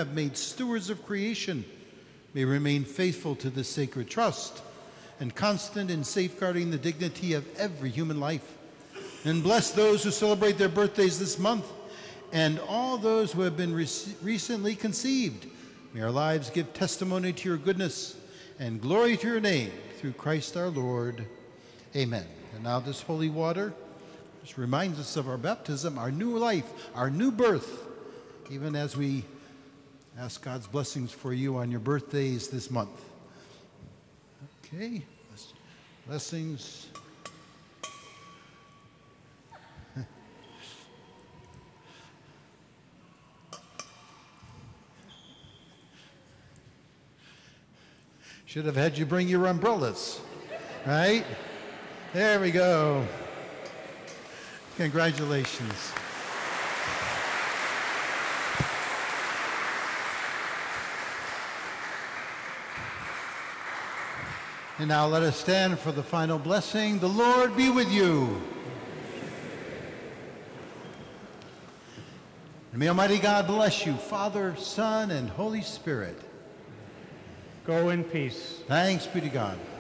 have made stewards of creation may remain faithful to this sacred trust and constant in safeguarding the dignity of every human life. And bless those who celebrate their birthdays this month and all those who have been recently conceived. May our lives give testimony to your goodness and glory to your name through Christ our Lord. Amen. And now this holy water just reminds us of our baptism, our new life, our new birth, even as we ask God's blessings for you on your birthdays this month. Okay, blessings. Should have had you bring your umbrellas, right? There we go. Congratulations. And now let us stand for the final blessing. The Lord be with you. And may Almighty God bless you, Father, Son, and Holy Spirit. Go in peace. Thanks be to God.